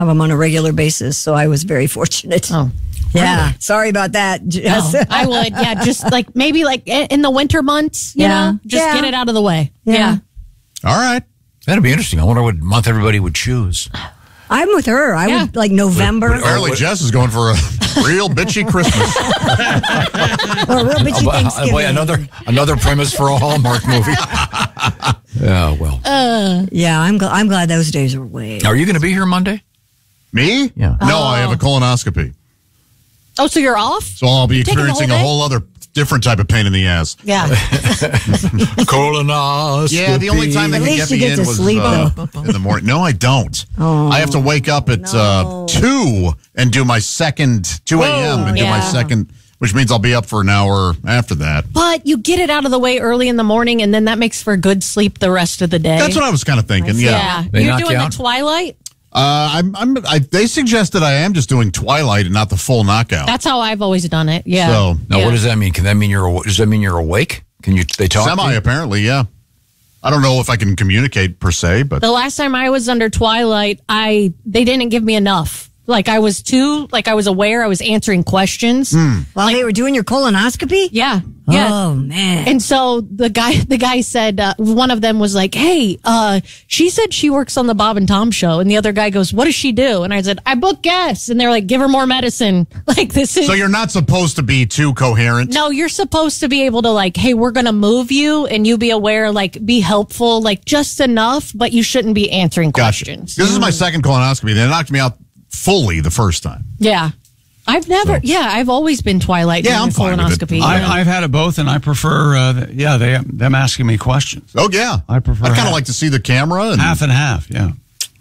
have them on a regular basis, so I was very fortunate. Oh. Yeah, really? sorry about that. Jess. Oh, I would, just like maybe like in the winter months, you know, just get it out of the way. Yeah. All right. That'd be interesting. I wonder what month everybody would choose. I'm with her. I would like November. Apparently, Jess is going for a real bitchy Christmas. Or a real bitchy Thanksgiving. Boy, another premise for a Hallmark movie. Yeah, well. Yeah, I'm glad those days are away. Are you going to be here Monday? Me? Yeah. No, I have a colonoscopy. Oh, so you're off? So I'll be experiencing a whole other different type of pain in the ass. Yeah. Colonoscopy. Yeah, the only time they can get me in was sleep, in the morning. No, I don't. I have to wake up at 2 and do my second, 2 a.m. and do my second, which means I'll be up for an hour after that. But you get it out of the way early in the morning, and then that makes for good sleep the rest of the day. That's what I was kind of thinking, yeah. They You're knock doing you the out? Twilight? They suggested I am just doing Twilight and not the full knockout. That's how I've always done it. Yeah. So Now, what does that mean? Does that mean you're awake? They talk? Semi, apparently, yeah. I don't know if I can communicate per se, but The last time I was under Twilight, they didn't give me enough. Like I was aware, I was answering questions. While they were doing your colonoscopy? Yeah. Oh, man. And so the guy said, one of them was like, hey, she said she works on the Bob and Tom show. And the other guy goes, what does she do? And I said, I book guests. And they're like, give her more medicine. Like this is. So you're not supposed to be too coherent? No, you're supposed to be able to like, hey, we're going to move you and you be aware, like be helpful, like just enough, but you shouldn't be answering questions. This is my second colonoscopy. They knocked me out fully the first time. Yeah. I've always been Twilight during I'm the fine with it. colonoscopy. I've had it both, and I prefer, them asking me questions. Oh, yeah. I prefer I kind of like to see the camera. And half and half, yeah.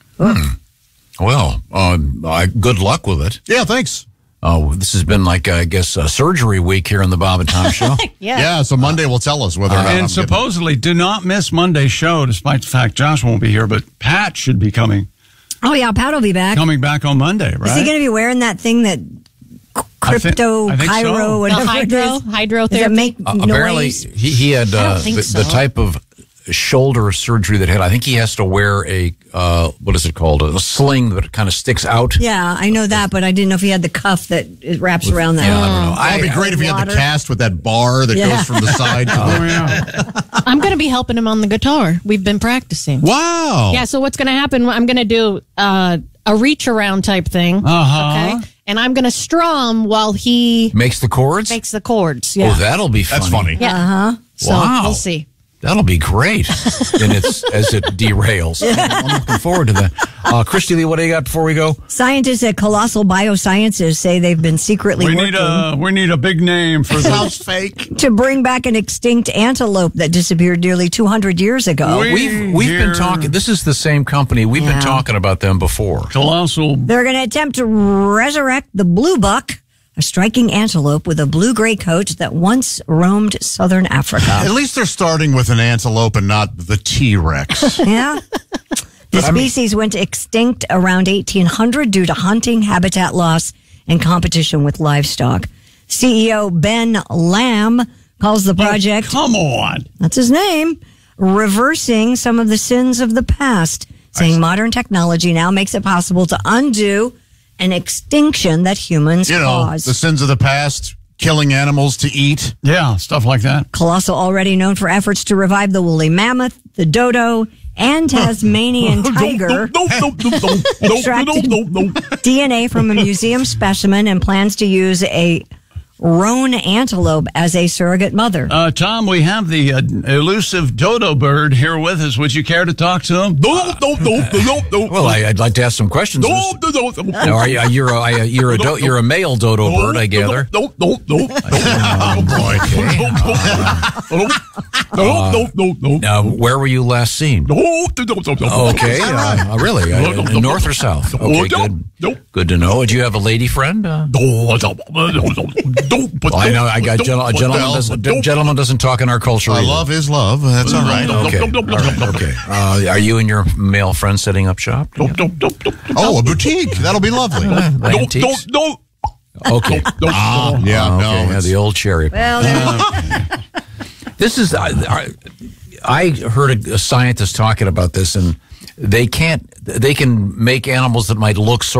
Well, good luck with it. Yeah, thanks. This has been like, I guess, surgery week here on the Bob and Tom show. Yeah, so Monday will tell us whether or not I'm And supposedly, do not miss Monday's show, despite the fact Josh won't be here, but Pat should be coming Pat will be back. back on Monday, right? Is he going to be wearing that thing that crypto, I think Cairo, so. whatever The it is? hydrotherapy? Does it make Apparently, noise? he had the type of shoulder surgery that I think he has to wear a what is it called? A sling that kind of sticks out. Yeah, I know that, but I didn't know if he had the cuff that it wraps around that. Yeah, I don't know. It'd be great if he had the Water. cast with that bar that goes from the side. I'm going to be helping him on the guitar. We've been practicing. Wow. Yeah, so what's going to happen? I'm going to do a reach around type thing. Okay. And I'm going to strum while he Makes the chords? makes the chords. Yeah. Oh, that'll be funny. That's funny. Yeah. So Wow. we'll see. That'll be great. And as it derails. I'm looking forward to that. Christy Lee, what do you got before we go? Scientists at Colossal Biosciences say they've been secretly We working need a big name for Sounds this. fake. to bring back an extinct antelope that disappeared nearly 200 years ago. We've been talking. This is the same company. We've been talking about them before. Colossal. They're going to attempt to resurrect the blue buck, a striking antelope with a blue-gray coat that once roamed southern Africa. At least they're starting with an antelope and not the T-Rex. Yeah. The species went extinct around 1800 due to hunting, habitat loss, and competition with livestock. CEO Ben Lamb calls the project, Come on. that's his name, reversing some of the sins of the past, saying modern technology now makes it possible to undo an extinction that humans caused. The sins of the past, killing animals to eat. Yeah, stuff like that. Colossal, already known for efforts to revive the woolly mammoth, the dodo, and Tasmanian tiger, extracted DNA from a museum specimen and plans to use a roan antelope as a surrogate mother. Tom, we have the elusive dodo bird here with us. Would you care to talk to him? Well, I'd like to ask some questions. Now, you're a male dodo bird, I gather. Oh, boy. Now, where were you last seen? Okay, really? In North or South? Okay, good. Good to know. Do you have a lady friend? Well, I know. I got a gentleman doesn't talk in our culture. Love is love. That's all right. Okay. All right. Okay. Are you and your male friend setting up shop? Oh, a boutique. That'll be lovely. Antiques? Okay. Yeah, Yeah, the old cherry. Well, This is. I heard a scientist talking about this, and they can make animals that might look sort